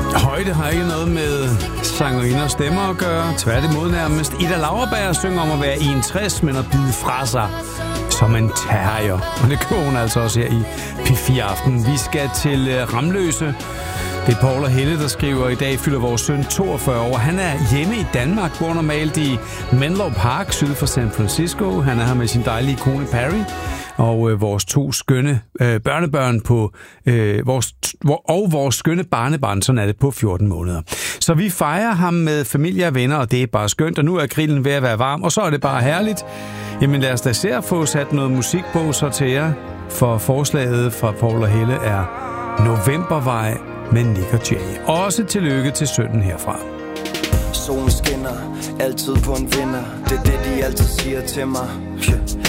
Højde har ikke noget med sangerinder og stemmer at gøre. Tværtimod nærmest. Ida Lauerberg synger om at være 61, men at bide fra sig som en terrier. Og det kører hun altså også her i P4 Aften. Vi skal til Ramløse. Det er Paul og Helle, der skriver, i dag fylder vores søn 42 år. Han er hjemme i Danmark, bor normalt i Menlo Park, syd for San Francisco. Han er her med sin dejlige kone Perry. Og vores to skønne børnebørn på vores skønne barnebarn, sådan er det, på 14 måneder. Så vi fejrer ham med familie og venner, og det er bare skønt, og nu er grillen ved at være varm, og så er det bare herligt. Jamen lad os da se at få sat noget musik på så til jer, for forslaget fra Paul og Helle er Novembervej med Nick og Jay. Også tillykke til sønnen herfra. Solen skinner, altid på en vinder. Det er det, de altid siger til mig.